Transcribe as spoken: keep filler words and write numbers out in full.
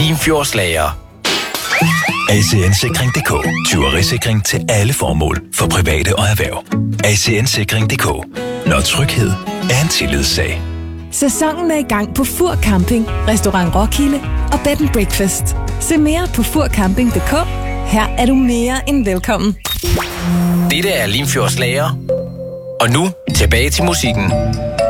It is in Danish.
Limfjordslager. A C N Sikring punktum d k. Tyverisikring til alle formål for private og erhverv. A C N Sikring punktum d k. Når tryghed er en tillidssag. Sæsonen er i gang på Fur Camping, Restaurant Roskilde og Bed and Breakfast. Se mere på fur camping punktum d k. Her er du mere end velkommen. Dette er Limfjordslager. Og nu tilbage til musikken.